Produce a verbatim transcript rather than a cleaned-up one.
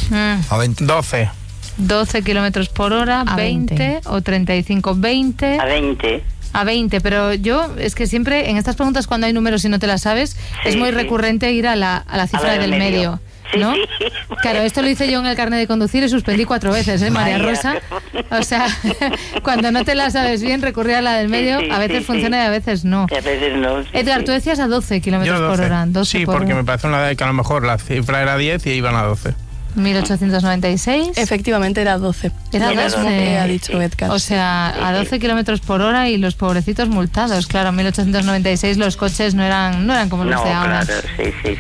Mm. A veinte. doce. doce kilómetros por hora, A veinte, veinte. o treinta y cinco, veinte. A veinte. A veinte, pero yo es que siempre en estas preguntas cuando hay números y no te las sabes, Sí, es muy sí. recurrente ir a la, a la cifra del del medio, medio. Sí, ¿no? sí. Claro, esto lo hice yo en el carnet de conducir y suspendí cuatro veces, ¿eh, María Vaya. Rosa? O sea, cuando no te la sabes bien, recurrir a la del medio, Sí, sí, a veces sí, funciona sí. y a veces no. Y a veces no. sí, Edgar, sí. tú decías a doce kilómetros Yo por doce. hora. doce Sí, por porque hora. me parece una edad que a lo mejor la cifra era diez y iban a doce. mil ochocientos noventa y seis. Efectivamente era doce. Era Lo mismo doce. que ha dicho Edgar. O sea, a doce kilómetros por hora y los pobrecitos multados. Claro, en mil ochocientos noventa y seis los coches no eran, no eran como los No, de ahora. claro, sí, sí,